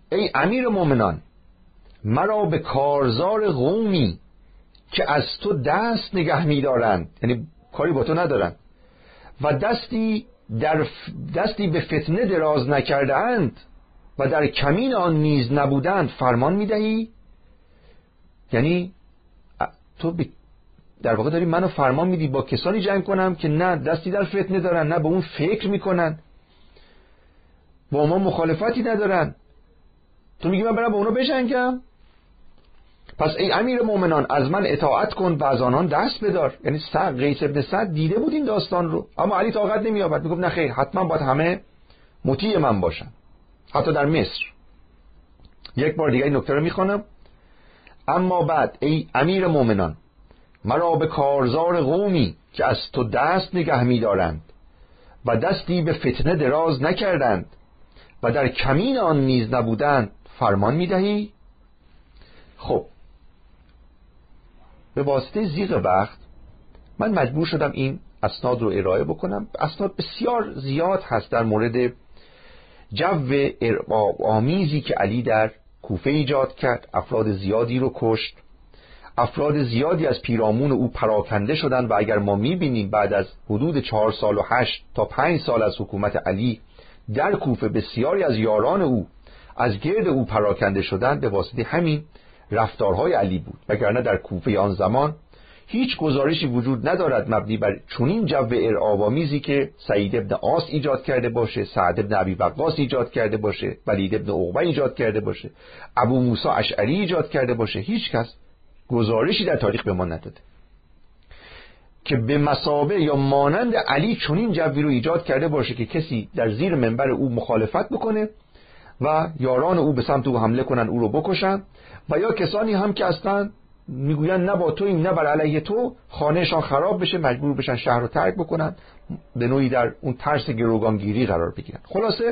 ای امیر مومنان، مرا به کارزار قومی که از تو دست نگه می‌دارند، یعنی کاری با تو ندارن، و دستی به فتنه دراز نکرده اند و در کمین آن نیز نبودند فرمان میدهی؟ یعنی تو در واقع داری منو فرمان میدی با کسانی جنگ کنم که نه دستی در فتنه دارن، نه به اون فکر میکنن، با ما مخالفتی ندارن، تو میگی من برم با اونا بجنگم؟ پس ای امیر مومنان از من اطاعت کن و از آنان دست بدار. یعنی قیس ابن سعد دیده بود این داستان رو، اما علی طاقت نمی‌یافت، میگفت نه خیر، حتما باید همه مطیع من باشن، حتی در مصر. یک بار دیگه این نکته رو میخوانم: اما بعد ای امیر مومنان، مرا به کارزار قومی که از تو دست نگه می‌دارند و دستی به فتنه دراز نکردند و در کمین آن نیز نبودند فرمان میدهی؟ خب به واسطه ضیق وقت من مجبور شدم این اسناد رو ارائه بکنم. اسناد بسیار زیاد هست در مورد جو آمیزی که علی در کوفه ایجاد کرد، افراد زیادی رو کشت، افراد زیادی از پیرامون او پراکنده شدن و اگر ما میبینیم بعد از حدود 4 سال و 8 تا 5 سال از حکومت علی در کوفه بسیاری از یاران او از گرد او پراکنده شدن، به واسطه همین رفتارهای علی بود، وگرنه در کوفه آن زمان هیچ گزارشی وجود ندارد مبنی بر چنین جو ارعاب‌آمیزی که سعید ابن عاص ایجاد کرده باشه، سعد ابن ابی وقاص ایجاد کرده باشه، ولید ابن عقبه ایجاد کرده باشه، ابو موسی اشعری ایجاد کرده باشه. هیچ کس گزارشی در تاریخ به ما نداده که به مثابه یا مانند علی چنین جوی رو ایجاد کرده باشه که کسی در زیر منبر او مخالفت بکنه و یاران او به سمت او حمله کنن، او رو بکشن، و یا کسانی هم که اصلا میگوین نه با توییم نه بر علیه تو، خانهشان خراب بشه، مجبور بشن شهر رو ترک بکنن، به نوعی در اون ترس گروگانگیری قرار بگیرن. خلاصه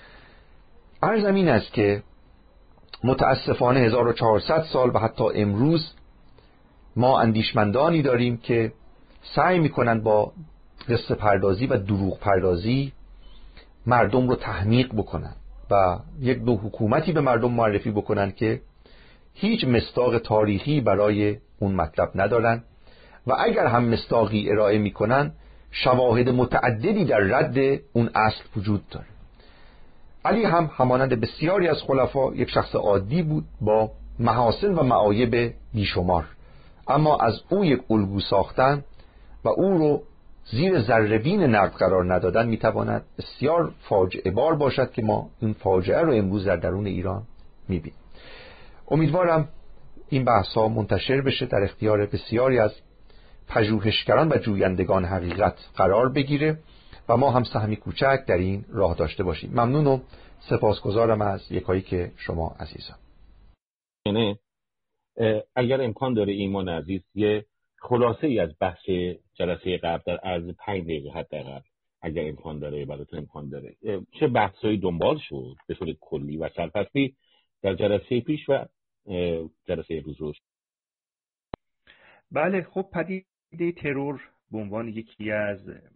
عرض این است که متاسفانه 1400 سال و حتی امروز ما اندیشمندانی داریم که سعی میکنن با قصه پردازی و دروغ پردازی مردم رو تحمیق بکنن و یک دو حکومتی به مردم معرفی بکنن که هیچ مصداق تاریخی برای اون مطلب ندارن و اگر هم مصداقی ارائه میکنن شواهد متعددی در رد اون اصل وجود داره. علی هم همانند بسیاری از خلفا یک شخص عادی بود با محاسن و معایب بیشمار، اما از او یک الگو ساختن و او رو زیر ذره‌بین نقد قرار ندادن میتواند بسیار فاجعه بار باشد که ما این فاجعه رو امروز در درون ایران میبینیم. امیدوارم این بحث‌ها منتشر بشه، در اختیار بسیاری از پژوهشگران و جویندگان حقیقت قرار بگیره و ما هم سهمی کوچک در این راه داشته باشیم. ممنون و سپاسگزارم از یکایی که شما عزیزان. اگر امکان داره ایمان عزیز یه خلاصه ای از بحث جلسه قبل در عرض 5 دقیقه حداقل اگر امکان داره، براتون امکان داره، چه بحثایی دنبال شد به صورت کلی و سرفصلی در جلسه پیش و جلسه روز؟ بله، خب پدیده ترور به عنوان یکی از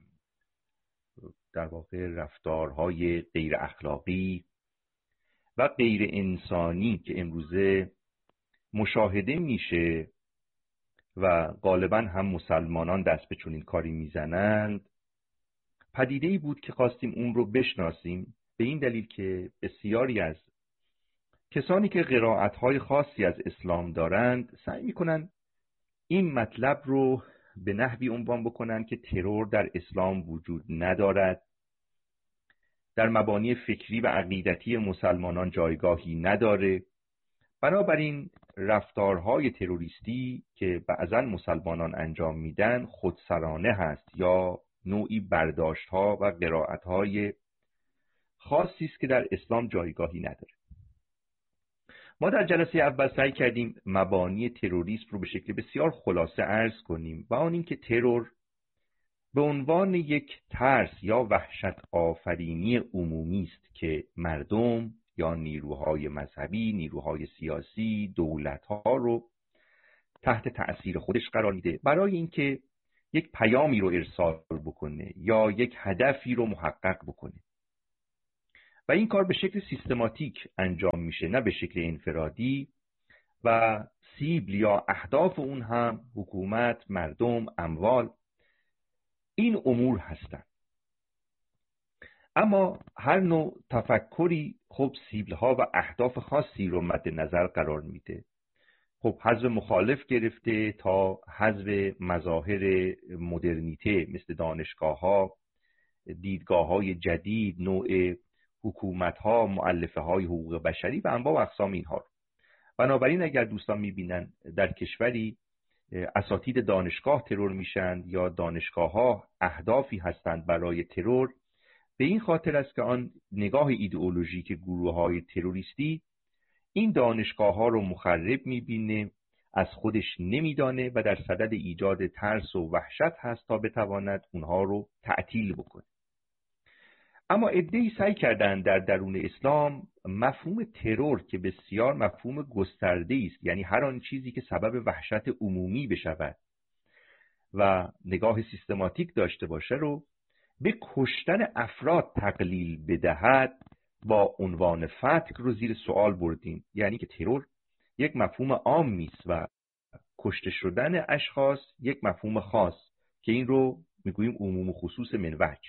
در واقع رفتارهای غیر اخلاقی و غیر انسانی که امروزه مشاهده میشه و غالبا هم مسلمانان دست به چنین کاری میزنند، پدیده‌ای بود که خواستیم اون رو بشناسیم، به این دلیل که بسیاری از کسانی که قرائت‌های خاصی از اسلام دارند سعی میکنن این مطلب رو به نحوی عنوان بکنن که ترور در اسلام وجود ندارد، در مبانی فکری و عقیدتی مسلمانان جایگاهی نداره، بنابراین رفتارهای تروریستی که بعضا مسلمانان انجام میدن خودسرانه هست یا نوعی برداشت‌ها و قرائت‌های خاصی است که در اسلام جایگاهی نداره. ما در جلسه اول سعی کردیم مبانی تروریسم رو به شکل بسیار خلاصه عرض کنیم و آن این که ترور به عنوان یک ترس یا وحشت آفرینی عمومی است که مردم یا نیروهای مذهبی، نیروهای سیاسی، دولت‌ها رو تحت تأثیر خودش قرار میده برای اینکه یک پیامی رو ارسال بکنه یا یک هدفی رو محقق بکنه. و این کار به شکل سیستماتیک انجام میشه، نه به شکل انفرادی، و سیبل یا اهداف اون هم حکومت، مردم، اموال، این امور هستند. اما هر نوع تفکری خب سیبل‌ها و اهداف خاصی رو مد نظر قرار میده. خب حزب مخالف گرفته تا حزب مظاهر مدرنیته مثل دانشگاه‌ها، دیدگاه‌های جدید، نوع حکومت‌ها، مؤلفه‌های حقوق بشری و انواع و اقسام اینها. بنابراین اگر دوستان می‌بینن در کشوری اساتید دانشگاه ترور میشن یا دانشگاه‌ها اهدافی هستند برای ترور، به این خاطر است که آن نگاه ایدئولوژیک گروه‌های تروریستی این دانشگاه‌ها رو مخرب می‌بینه، از خودش نمیدانه و در صدد ایجاد ترس و وحشت هست تا بتواند اونها رو تعطیل بکنه. اما عده‌ای سعی کردند در درون اسلام مفهوم ترور که بسیار مفهوم گسترده‌ای است، یعنی هر آن چیزی که سبب وحشت عمومی بشود و نگاه سیستماتیک داشته باشه رو به کشتن افراد تقلیل بدهد، با عنوان فتک رو زیر سوال بردیم. یعنی که ترور یک مفهوم عامی است و کشته شدن اشخاص یک مفهوم خاص که این رو میگوییم عموم و خصوص من وجه.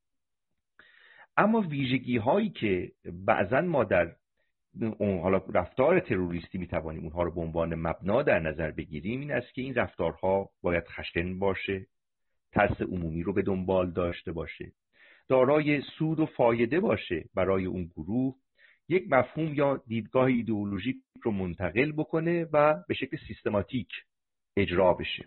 اما ویژگی هایی که بعضا ما در حالا رفتار تروریستی میتوانیم اونها رو به عنوان مبنا در نظر بگیریم این است که این رفتارها باید خشن باشه، ترس عمومی رو به دنبال داشته باشه، دارای سود و فایده باشه برای اون گروه، یک مفهوم یا دیدگاه ایدئولوژیک رو منتقل بکنه و به شکل سیستماتیک اجرا بشه.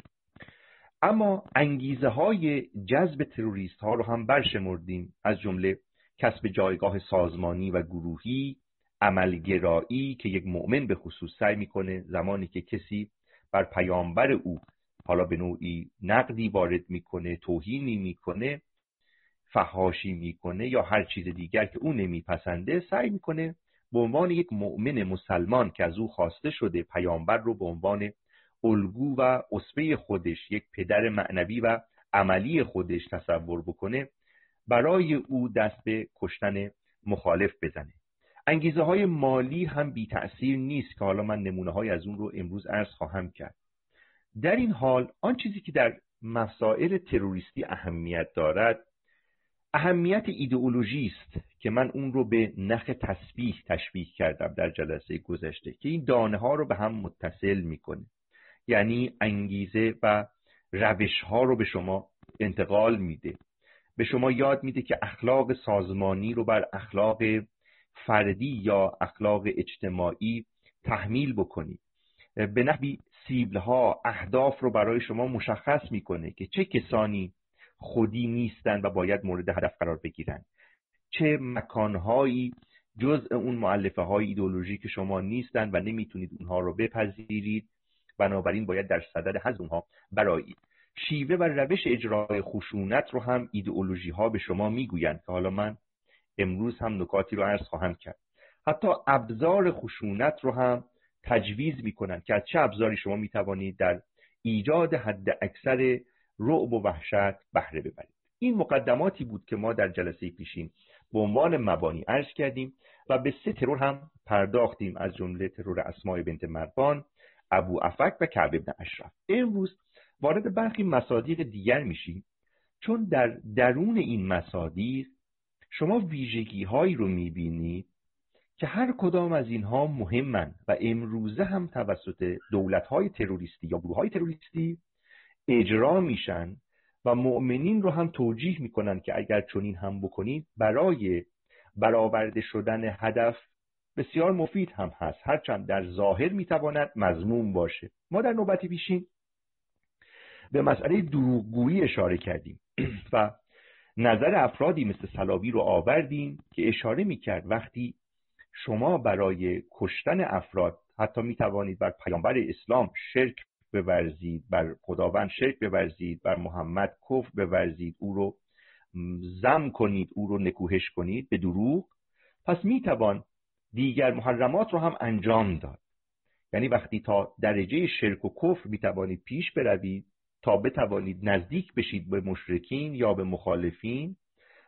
اما انگیزه های جذب تروریست ها رو هم برشمردیم، از جمله کسب جایگاه سازمانی و گروهی، عملگرایی که یک مؤمن به خصوص سعی میکنه زمانی که کسی بر پیامبر او حالا به نوعی نقدی وارد میکنه، توهینی میکنه، فحاشی میکنه یا هر چیز دیگر که او نمیپسنده، سعی میکنه به عنوان یک مؤمن مسلمان که از او خواسته شده پیامبر رو به عنوان الگو و اسوه خودش، یک پدر معنوی و عملی خودش تصور بکنه، برای او دست به کشتن مخالف بزنه. انگیزه های مالی هم بی تأثیر نیست که حالا من نمونه های از اون رو امروز عرض خواهم کرد. در این حال آن چیزی که در مسائل تروریستی اهمیت دارد اهمیت ایدئولوژی است که من اون رو به نخ تسبیح تشبیه کردم در جلسه گذشته که این دانه ها رو به هم متصل میکنه. یعنی انگیزه و روش ها رو به شما انتقال میده، به شما یاد میده که اخلاق سازمانی رو بر اخلاق فردی یا اخلاق اجتماعی تحمیل بکنید. به نحوی سیبل ها، اهداف رو برای شما مشخص میکنه که چه کسانی خودی نیستند و باید مورد هدف قرار بگیرند، چه مکانهایی جزء اون مؤلفه های ایدئولوژیک شما نیستند و نمیتونید اونها رو بپذیرید، بنابراین باید در صدد حذف اونها برایید. شیوه و روش اجرای خشونت رو هم ایدئولوژی ها به شما میگویند که حالا من امروز هم نکاتی رو عرض خواهم کرد. حتی ابزار خشونت رو هم تجویز میکنند که از چه ابزاری شما میتوانید در ایجاد حد اکثر رعب و وحشت بهره ببرید. این مقدماتی بود که ما در جلسه پیشین به عنوان مبانی عرض کردیم و به 3 ترور هم پرداختیم، از جمله ترور اسماء بنت مروان، ابو افک و کعب بن اشرف. امروز وارد برخی مصادیق دیگر میشیم، چون در درون این مصادیق شما ویژگی هایی رو میبینید که هر کدام از اینها مهمن و امروزه هم توسط دولت های تروریستی یا گروه های تروریستی اجرا میشن و مؤمنین رو هم توجیه میکنن که اگر چنین هم بکنید برای برآورده شدن هدف بسیار مفید هم هست، هرچند در ظاهر میتواند مذموم باشه. ما در نوبتی پیشین به مسئله دروغگویی اشاره کردیم و نظر افرادی مثل صلابی رو آوردیم که اشاره میکرد وقتی شما برای کشتن افراد حتی میتوانید بر پیامبر اسلام شرک بورزید، بر خداوند شرک بورزید، بر محمد کفر بورزید، او رو ذم کنید، او رو نکوهش کنید به دروغ، پس میتوان دیگر محرمات رو هم انجام داد. یعنی وقتی تا درجه شرک و کفر میتوانید پیش بروید تا بتوانید نزدیک بشید به مشرکین یا به مخالفین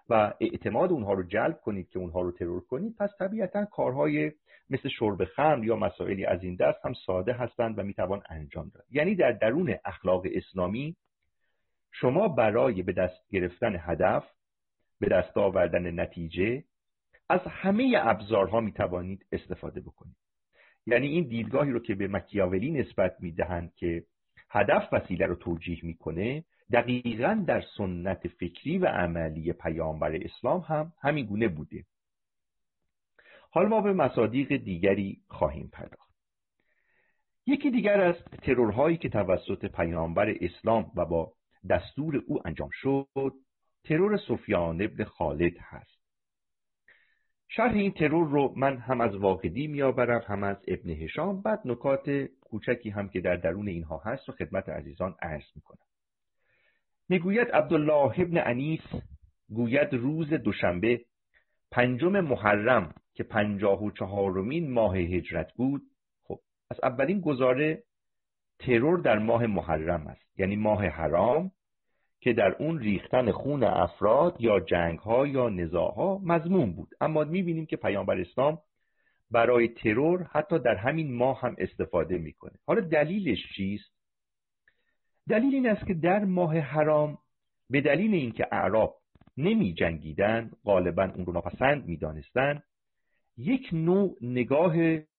و اعتماد اونها رو جلب کنید که اونها رو ترور کنید، پس طبیعتا کارهای مثل شرب خمر یا مسائلی از این دست هم ساده هستند و میتوان انجام داد. یعنی در درون اخلاق اسلامی شما برای به دست گرفتن هدف، به دست آوردن نتیجه، از همه ابزارها میتوانید استفاده بکنید. یعنی این دیدگاهی رو که به مکیاولی نسبت میدهند که هدف وسیله رو توجیه میکنه، دقیقاً در سنت فکری و عملی پیامبر اسلام هم همین گونه بوده. حالا ما به مصادیق دیگری خواهیم پرداخت. یکی دیگر از ترورهایی که توسط پیامبر اسلام و با دستور او انجام شد، ترور سفیان ابن خالد هست. شرح این ترور رو من هم از واقدی میآورم، هم از ابن هشام، بعد نکات کوچکی هم که در درون اینها هست و خدمت عزیزان عرض میکنم. میگوید عبدالله ابن انیس گوید روز دوشنبه 5 محرم که 54مین ماه هجرت بود. خب از اولین گزاره ترور در ماه محرم است، یعنی ماه حرام که در اون ریختن خون افراد یا جنگ‌ها یا نزاع‌ها مذموم بود. اما می‌بینیم که پیامبر اسلام برای ترور حتی در همین ماه هم استفاده می‌کنه. حالا دلیلش چیست؟ دلیل این است که در ماه حرام به دلیل اینکه اعراب نمی‌جنگیدن، غالباً اون رو ناپسند می‌دانستن، یک نوع نگاه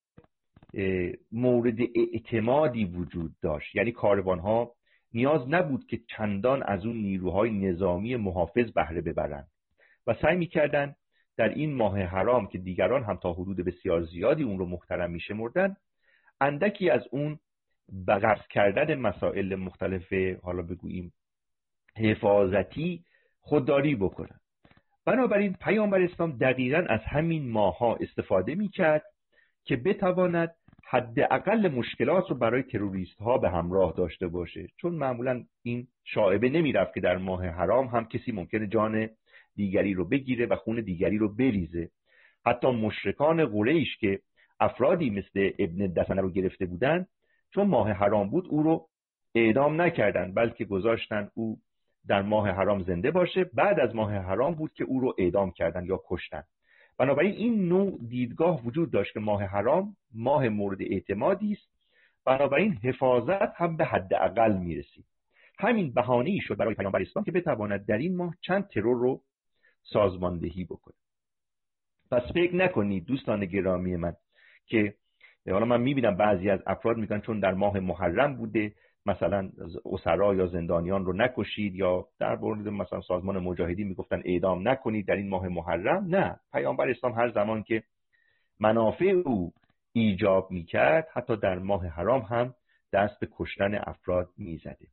مورد اعتمادی وجود داشت. یعنی کاروان‌ها نیاز نبود که چندان از اون نیروهای نظامی محافظ بهره ببرند و سعی می‌کردند در این ماه حرام که دیگران هم تا حدود بسیار زیادی اون رو محترم می‌شمردن، اندکی از اون بغرض کردن مسائل مختلف، حالا بگوییم حفاظتی، خودداری بکنن. بنابراین پیامبر اسلام دقیقاً از همین ماه‌ها استفاده می‌کرد که بتواند حداقل مشکلات رو برای تروریست ها به همراه داشته باشه، چون معمولا این شایبه نمیرفت که در ماه حرام هم کسی ممکنه جان دیگری رو بگیره و خون دیگری رو بریزه. حتی مشرکان قریش که افرادی مثل ابن دسنه رو گرفته بودن، چون ماه حرام بود او رو اعدام نکردن، بلکه گذاشتن او در ماه حرام زنده باشه. بعد از ماه حرام بود که او رو اعدام کردن یا کشتن. بنابراین این نوع دیدگاه وجود داشت که ماه حرام ماه مورد اعتمادی است، بنابراین حفاظت هم به حداقل میرسید. همین بهانه‌ای شد برای پیامبر اسلام که بتواند در این ماه چند ترور رو سازماندهی بکنه. پس فکر نکنید دوستان گرامی من که حالا من میبینم بعضی از افراد میگن چون در ماه محرم بوده مثلا اسرا یا زندانیان رو نکشید، یا در مورد مثلا سازمان مجاهدین میگفتن اعدام نکنید در این ماه محرم. نه، پیامبر اسلام هر زمان که منافع او ایجاب میکرد حتی در ماه حرام هم دست به کشتن افراد میزده.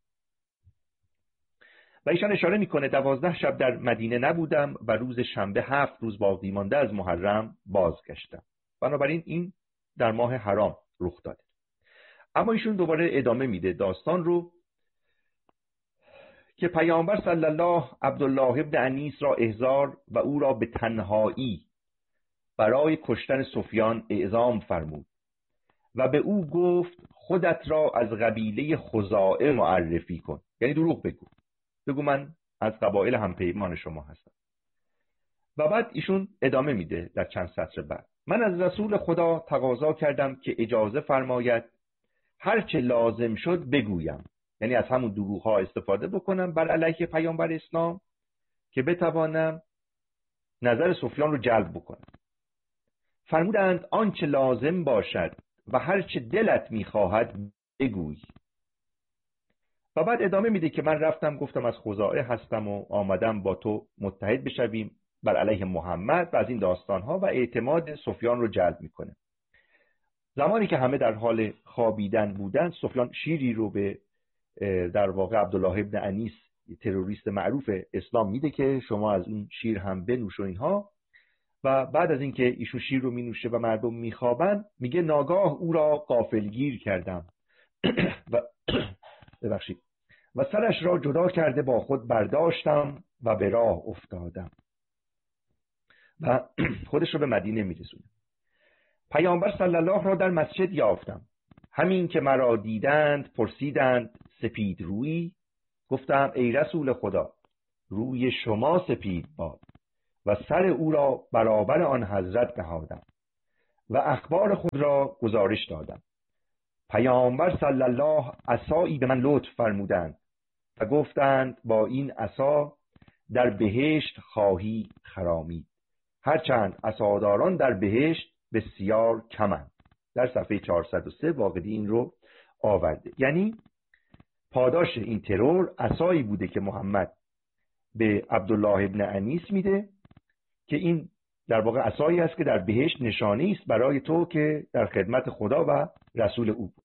و ایشان اشاره میکنه 12 شب در مدینه نبودم و روز شنبه 7 روز باقی مانده از محرم بازگشتم. بنابراین این در ماه حرام رخ داده. اما ایشون دوباره ادامه میده داستان رو که پیامبر صلی الله عبدالله ابن انیس را احضار و او را به تنهایی برای کشتن سفیان اعزام فرمود و به او گفت خودت را از قبیله خزاعه معرفی کن، یعنی دروغ بگو من از قبایل همپیمان شما هستم. و بعد ایشون ادامه میده در چند سطر بعد: من از رسول خدا تقاضا کردم که اجازه فرماید هر چه لازم شد بگویم، یعنی از همون دروغ ها استفاده بکنم بر علیه پیامبر اسلام که بتوانم نظر سفیان رو جلب بکنم. فرمودند آنچه لازم باشد و هر چه دلت میخواهد بگوی. و بعد ادامه میده که من رفتم گفتم از خزاعه هستم و آمدم با تو متحد بشویم بر علیه محمد و از این داستان ها، و اعتماد سفیان رو جلب میکنه. زمانی که همه در حال خوابیدن بودن، سفیان شیری رو به در واقع عبدالله ابن انیس تروریست معروف اسلام میده که شما از این شیر هم بنوش و اینها. و بعد از اینکه ایشون شیر رو مینوشه و مردم میخوابن، میگه ناگاه او را غافلگیر کردم و ببخشید و سرش را جدا کرده با خود برداشتم و به راه افتادم و خودش رو به مدینه میرسونه. پیامبر صلی الله را در مسجد یافتم. همین که مرا دیدند پرسیدند سپید رویی؟ گفتم ای رسول خدا، روی شما سپید باد. و سر او را برابر آن حضرت نهادم و اخبار خود را گزارش دادم. پیامبر صلی الله عصایی به من لطف فرمودند و گفتند با این عصا در بهشت خواهی خرامید، هرچند عصاداران در بهشت بسیار کمند. در صفحه 403 واقعی این رو آورده. یعنی پاداش این ترور عصایی بوده که محمد به عبدالله ابن انیس میده که این در واقع عصایی است که در بهشت نشانی است برای تو که در خدمت خدا و رسول او بود.